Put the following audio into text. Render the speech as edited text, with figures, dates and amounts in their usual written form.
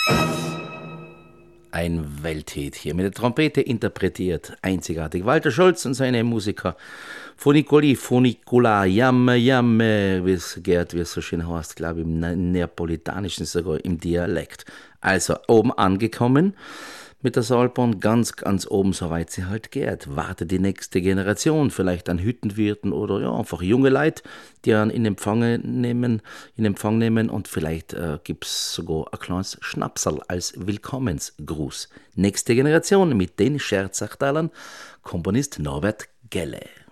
Ein Welthit hier mit der Trompete interpretiert, einzigartig. Walter Scholz und seine Musiker. Funicoli, Funicola, Jamme, Jamme, wie es gehört, wie es so schön heißt, glaube ich, im Neapolitanischen, sogar im Dialekt. Also oben angekommen mit der Saalbahn, ganz, ganz oben, soweit sie halt geht. Wartet die nächste Generation, vielleicht an Hüttenwirten oder ja, einfach junge Leute, die einen in Empfang nehmen und vielleicht gibt es sogar ein kleines Schnapsal als Willkommensgruß. Nächste Generation mit den Scherzachtalern, Komponist Norbert Gelle.